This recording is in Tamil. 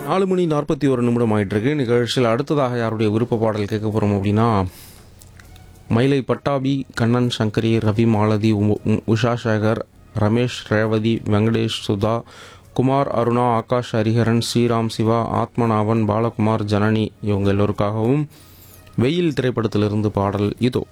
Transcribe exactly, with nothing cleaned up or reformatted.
நாலு மணி நாற்பத்தி ஒரு நிமிடம் ஆயிட்டிருக்கு. நிகழ்ச்சியில் அடுத்ததாக யாருடைய விருப்ப பாடல் கேட்க போகிறோம் அப்படின்னா, மயிலை பட்டாபி, கண்ணன் சங்கரி, ரவி மாலதி, உ- உ- உஷா சேகர், ரமேஷ் ரேவதி, வெங்கடேஷ் சுதா, குமார் அருணா, ஆகாஷ் ஹரிஹரன், ஸ்ரீராம் சிவா, ஆத்மநாபன், பாலகுமார், ஜனனி இவங்க எல்லோருக்காகவும் வெயில் திரைப்படத்திலிருந்து பாடல் இதோ.